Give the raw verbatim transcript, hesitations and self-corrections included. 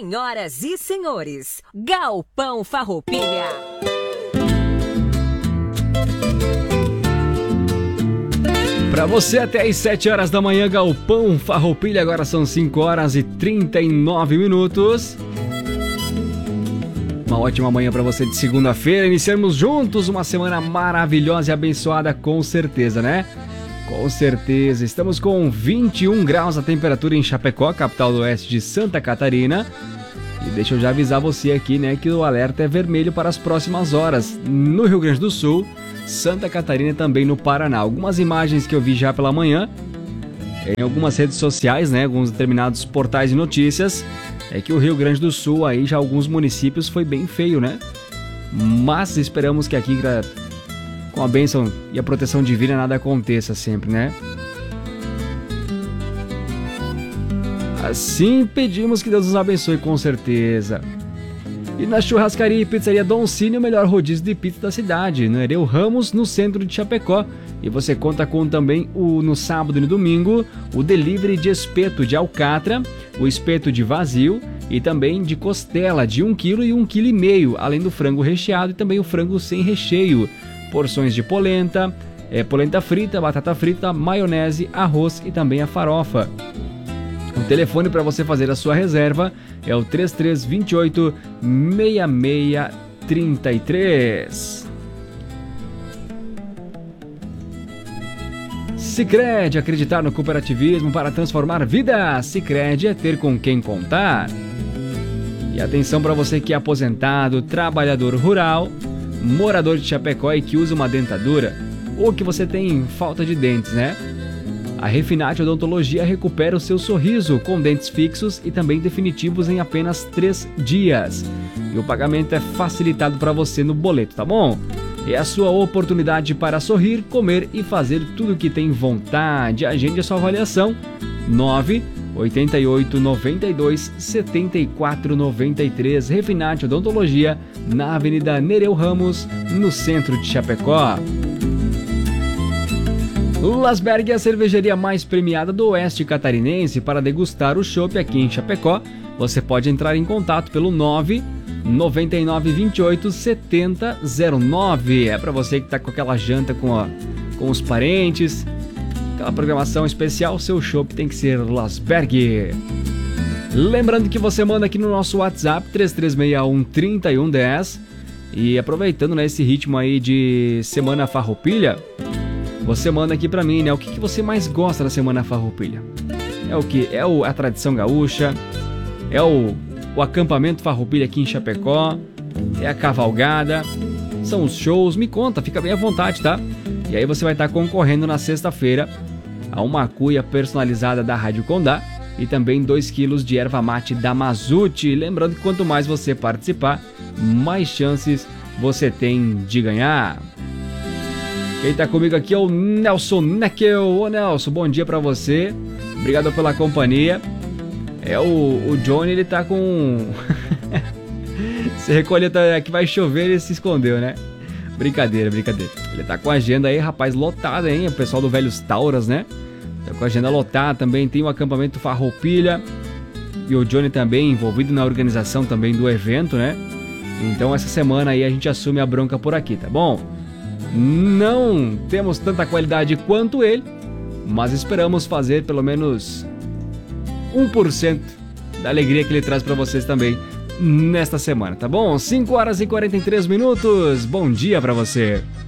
Senhoras e senhores, Galpão Farroupilha. Para você até às sete horas da manhã, Galpão Farroupilha. Agora são cinco horas e trinta e nove minutos. Uma ótima manhã para você de segunda-feira. Iniciamos juntos uma semana maravilhosa e abençoada, com certeza, né? Com certeza. Estamos com vinte e um graus a temperatura em Chapecó, capital do oeste de Santa Catarina. E deixa eu já avisar você aqui, né, que o alerta é vermelho para as próximas horas no Rio Grande do Sul, Santa Catarina e também no Paraná. Algumas imagens que eu vi já pela manhã em algumas redes sociais, né, alguns determinados portais de notícias, é que o Rio Grande do Sul, aí já alguns municípios, foi bem feio, né? Mas esperamos que aqui, com a bênção e a proteção divina, nada aconteça sempre, né? Assim pedimos que Deus nos abençoe, com certeza. E na churrascaria e pizzaria Dom Cine, o melhor rodízio de pizza da cidade, no Nereu Ramos, no centro de Chapecó. E você conta com também, o, no sábado e no domingo, o delivery de espeto de alcatra, o espeto de vazio e também de costela de um quilo e um vírgula cinco quilo, além do frango recheado e também o frango sem recheio. Porções de polenta, é, polenta frita, batata frita, maionese, arroz e também a farofa. O telefone para você fazer a sua reserva é o três três dois oito, seis seis três três. Sicredi, acreditar no cooperativismo para transformar vidas. Sicredi é ter com quem contar. E atenção para você que é aposentado, trabalhador rural, morador de Chapecó e que usa uma dentadura, ou que você tem falta de dentes, né? A Refinate Odontologia recupera o seu sorriso com dentes fixos e também definitivos em apenas três dias. E o pagamento é facilitado para você no boleto, tá bom? É a sua oportunidade para sorrir, comer e fazer tudo o que tem vontade. Agende a sua avaliação. nove oito oito, nove dois, sete quatro nove três. Refinate Odontologia, na Avenida Nereu Ramos, no centro de Chapecó. Lasberg é a cervejaria mais premiada do oeste catarinense. Para degustar o chopp aqui em Chapecó, você pode entrar em contato pelo nove nove nove dois oito sete zero zero nove. É para você que está com aquela janta com, a, com os parentes, aquela programação especial, seu chopp tem que ser Lasberg. Lembrando que você manda aqui no nosso WhatsApp três três seis um, três um um zero. E aproveitando, né, esse ritmo aí de Semana Farroupilha, você manda aqui pra mim, né, o que, que você mais gosta da Semana Farroupilha. É o que? É o, a tradição gaúcha, é o, o acampamento Farroupilha aqui em Chapecó, é a cavalgada, são os shows. Me conta, fica bem à vontade, tá? E aí você vai estar concorrendo na sexta-feira a uma cuia personalizada da Rádio Condá e também dois quilos de erva mate da Mazute. Lembrando que quanto mais você participar, mais chances você tem de ganhar. Quem tá comigo aqui é o Nelson Neckel. Ô Nelson, bom dia pra você. Obrigado pela companhia. É o, o Johnny, ele tá com... Se recolheu, tá, que vai chover, ele se escondeu, né? Brincadeira, brincadeira. Ele tá com a agenda aí, rapaz, lotada, hein? O pessoal do Velhos Tauras, né? Tá com a agenda lotada também. Tem o acampamento Farroupilha. E o Johnny também envolvido na organização também do evento, né? Então essa semana aí a gente assume a bronca por aqui, tá bom? Não temos tanta qualidade quanto ele, mas esperamos fazer pelo menos um por cento da alegria que ele traz para vocês também nesta semana, tá bom? cinco horas e quarenta e três minutos, bom dia para você!